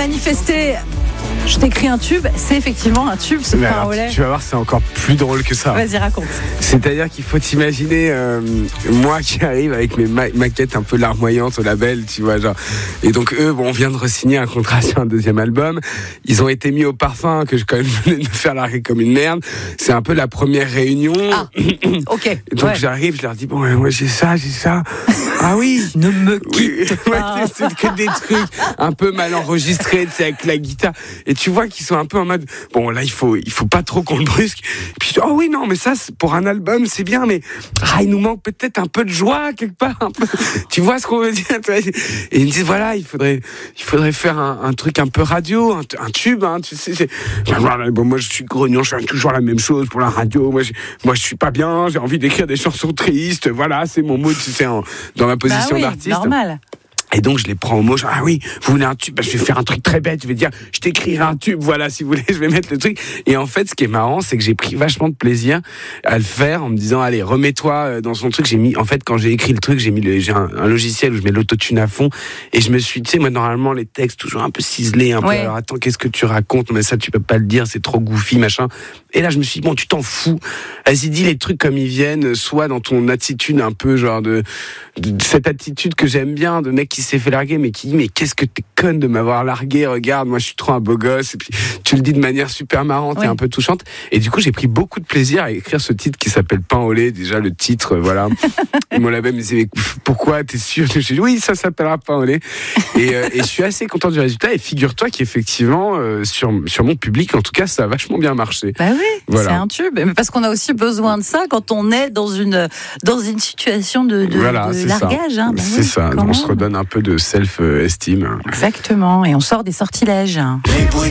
manifester. Je t'écris un tube, c'est effectivement un tube, ce pain au lait. Tu vas voir, c'est encore plus drôle que ça. Vas-y, raconte. C'est-à-dire qu'il faut t'imaginer moi qui arrive avec mes maquettes un peu larmoyantes au label, tu vois, genre. Et donc eux, on vient de re-signer un contrat sur un deuxième album. Ils ont été mis au parfum que je quand même venais de me faire larguer comme une merde. C'est un peu la première réunion. Ah, ok. Donc j'arrive, je leur dis bon, moi j'ai ça. Ah oui. Ne me quitte pas. Ouais, c'est que des trucs un peu mal enregistrés, tu sais, avec la guitare. Et tu vois qu'ils sont un peu en mode bon là il faut pas trop qu'on le brusque. Et puis oh oui non mais ça pour un album c'est bien mais il nous manque peut-être un peu de joie quelque part. Un peu. Tu vois ce qu'on veut dire. Et ils me disent voilà il faudrait faire un truc un peu radio, un tube. Hein, tu sais. Bon moi je suis grognon, je fais toujours la même chose pour la radio. Moi je suis pas bien, j'ai envie d'écrire des chansons tristes. Voilà c'est mon mood, tu sais dans ma position d'artiste. Normal. Et donc je les prends au mot, genre ah oui, vous voulez un tube, je vais faire un truc très bête, je vais dire je t'écrirai un tube, voilà si vous voulez, je vais mettre le truc. Et en fait ce qui est marrant, c'est que j'ai pris vachement de plaisir à le faire en me disant allez remets-toi dans son truc. En fait quand j'ai écrit le truc, j'ai un logiciel où je mets l'autotune à fond et je me suis, tu sais moi normalement les textes toujours un peu ciselés, un peu alors attends qu'est-ce que tu racontes, mais ça tu peux pas le dire, c'est trop goofy machin. Et là je me suis dit bon tu t'en fous, vas-y dis les trucs comme ils viennent, soit dans ton attitude un peu genre de cette attitude que j'aime bien de mec qui s'est fait larguer mais qui dit mais qu'est-ce que t'es conne de m'avoir largué, regarde moi je suis trop un beau gosse, et puis tu le dis de manière super marrante et un peu touchante, et du coup j'ai pris beaucoup de plaisir à écrire ce titre qui s'appelle Pain au lait. Déjà le titre voilà et mon label me disait mais pourquoi t'es sûr, je me suis dit oui ça s'appellera Pain au lait et je suis assez content du résultat et figure-toi qu'effectivement sur mon public en tout cas ça a vachement bien marché. Bah oui voilà. C'est un tube mais parce qu'on a aussi besoin de ça quand on est dans une situation de largage ça. Hein. Bah c'est ça, on se redonne un peu de self-esteem. Exactement, et on sort des sortilèges.